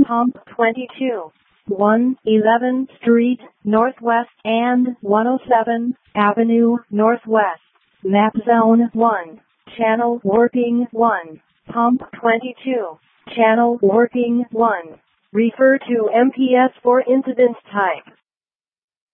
Pump 22, 111th Street, Northwest and 107th Avenue, Northwest. Map Zone 1. Channel working 1. Pump 22. Channel working 1. Refer to MPS for incident type.